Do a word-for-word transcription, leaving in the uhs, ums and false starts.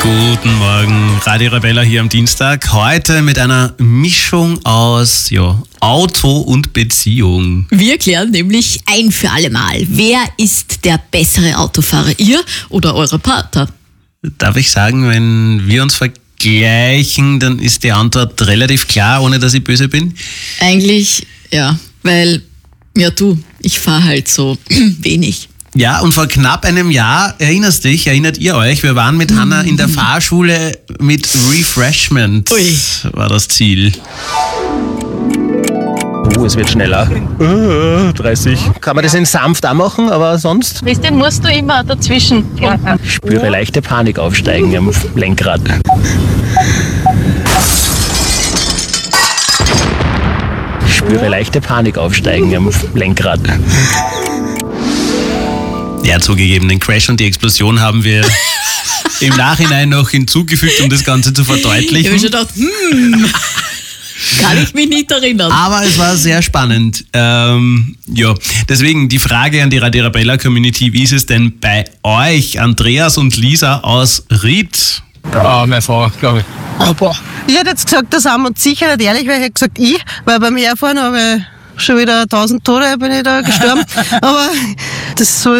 Guten Morgen, Radio Arabella hier am Dienstag. Heute mit einer Mischung aus ja, Auto und Beziehung. Wir klären nämlich ein für alle Mal, wer ist der bessere Autofahrer, ihr oder euer Partner? Darf ich sagen, wenn wir uns vergleichen, dann ist die Antwort relativ klar, ohne dass ich böse bin? Eigentlich ja, weil, ja du, ich fahre halt so wenig. Ja, und vor knapp einem Jahr, erinnerst dich, erinnert ihr euch, wir waren mit Hanna in der Fahrschule mit Refreshment, Ui. war das Ziel. Oh, es wird schneller. Uh, dreißig. Kann man das in sanft auch machen, aber sonst? Den musst du immer dazwischen. Ich spüre leichte Panik aufsteigen am Lenkrad. Ich spüre leichte Panik aufsteigen am Lenkrad. Ja, zugegeben, den Crash und die Explosion haben wir im Nachhinein noch hinzugefügt, um das Ganze zu Ich habe verdeutlichen. schon gedacht, hm, kann ich mich nicht erinnern. Aber es war sehr spannend. Ähm, ja, deswegen die Frage an die Radio Arabella Community, wie ist es denn bei euch, Andreas und Lisa aus Ried? Ah, meine Frau, glaube ich. Oh, boah. Ich hätte jetzt gesagt, da sind wir uns sicher nicht ehrlich, weil ich hätte gesagt, ich, weil beim Herfahren habe ich schon wieder tausend Tode bin ich da gestorben. Aber das soll